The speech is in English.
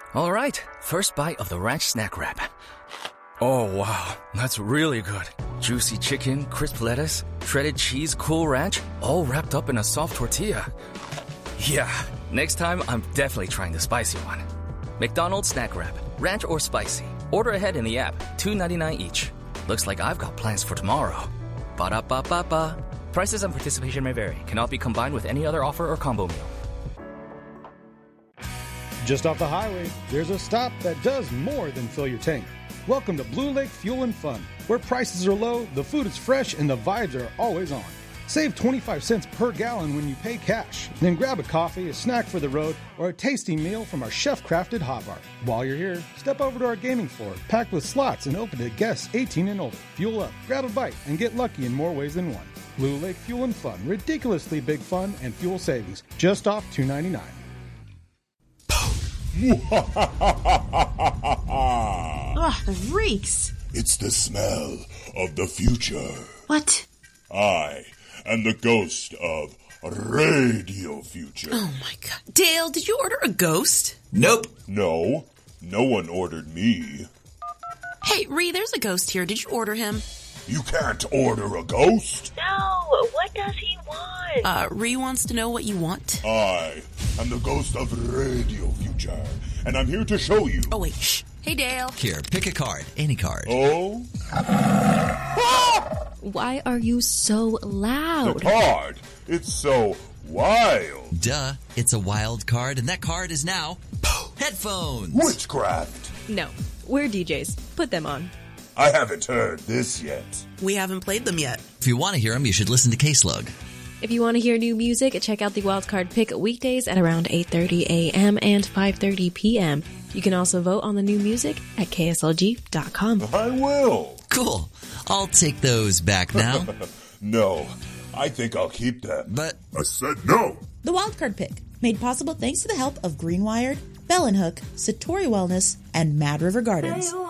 All right, first bite of the ranch snack wrap. Oh, wow, that's really good. Juicy chicken, crisp lettuce, shredded cheese, Cool Ranch, all wrapped up in a soft tortilla. Yeah, next time I'm definitely trying the spicy one. McDonald's snack wrap, ranch or spicy. Order ahead in the app, $2.99 each. Looks like I've got plans for tomorrow. Ba-da-ba-ba-ba. Prices and participation may vary. Cannot be combined with any other offer or combo meal. Just off the highway, there's a stop that does more than fill your tank. Welcome to Blue Lake Fuel and Fun, where prices are low, the food is fresh, and the vibes are always on. Save 25 cents per gallon when you pay cash. Then grab a coffee, a snack for the road, or a tasty meal from our chef-crafted hot bar. While you're here, step over to our gaming floor, packed with slots and open to guests 18 and older. Fuel up, grab a bite, and get lucky in more ways than one. Blue Lake Fuel and Fun, ridiculously big fun and fuel savings, just off $2.99. Ugh, the reeks. It's the smell of the future. What? I am the ghost of Radio Future. Oh my god. Dale, did you order a ghost? Nope. No one ordered me. Hey, Ree, there's a ghost here. Did you order him? You can't order a ghost. No, what does he want? Ree wants to know what you want. I am the ghost of Radio Future, and I'm here to show you. Oh, wait, shh. Hey, Dale. Here, pick a card. Any card. Oh? Why are you so loud? The card. It's so wild. Duh. It's a wild card, and that card is now headphones. Witchcraft. No, we're DJs. Put them on. I haven't heard this yet. We haven't played them yet. If you want to hear them, you should listen to K-Slug. If you want to hear new music, check out the Wildcard Pick weekdays at around 8:30 a.m. and 5:30 p.m. You can also vote on the new music at KSLG.com. I will. Cool. I'll take those back now. No, I think I'll keep them. But I said no. The Wildcard Pick, made possible thanks to the help of Greenwired, Bell & Hook, Satori Wellness, and Mad River Gardens.